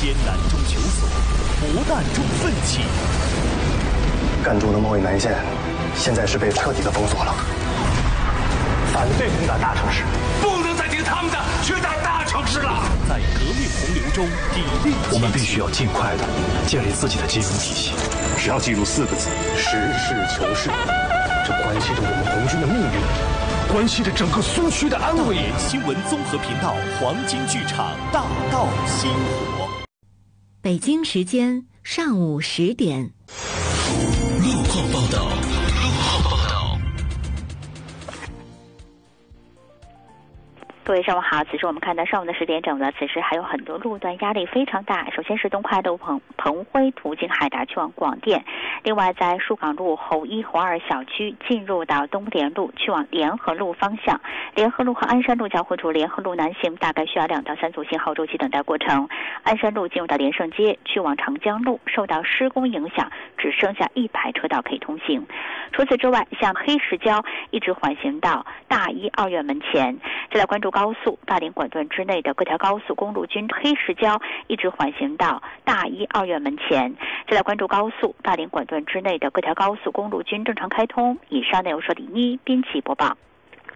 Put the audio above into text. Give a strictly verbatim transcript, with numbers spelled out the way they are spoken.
艰难中求索，磨难中奋起。 赣州的贸易南线现在是被彻底的封锁了，反对攻打大城市， 不能再听他们的，去打大城市了。 在革命洪流中砥砺前行， 我们必须要尽快的建立自己的金融体系。 只要记住四个字：实事求是。 这关系着我们红军的命运，关系着整个苏区的安危。 大连新闻综合频道黄金剧场大道星火。 北京时间上午十点。 路况报道。路况报道。 各位上午好，此时我们看到上午的十点整了，此时还有很多路段压力非常大。首先是东快路彭彭辉途经海达去往广电，另外在树港路侯一侯二小区进入到东联路去往联合路方向，联合路和鞍山路交汇处联合路南行大概需要两到三组信号周期等待过程。鞍山路进入到连胜街去往长江路受到施工影响，只剩下一排车道可以通行。除此之外，向黑石礁一直缓行到大一二院门前。再来关注高速大连管段之内的各条高速公路均黑石礁一直缓行到大一二院门前。再来关注高速大连管段之内的各条高速公路均正常开通。以上内容是李妮编辑播报。